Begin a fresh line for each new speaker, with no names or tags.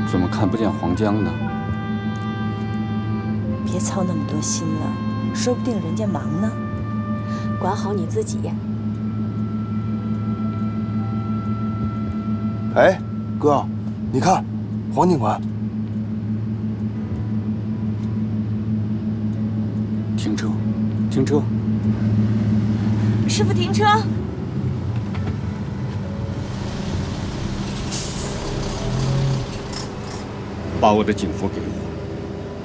怎么看不见黄江呢？
别操那么多心了，说不定人家忙呢。
管好你自己。
哎，哥，你看，黄警官。
停车，停车！
师傅，停车！
把我的警服给我。